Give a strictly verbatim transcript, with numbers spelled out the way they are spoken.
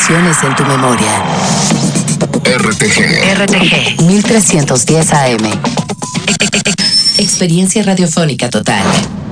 generaciones en tu memoria. R T G. R T G mil trescientos diez A M. Experiencia radiofónica total.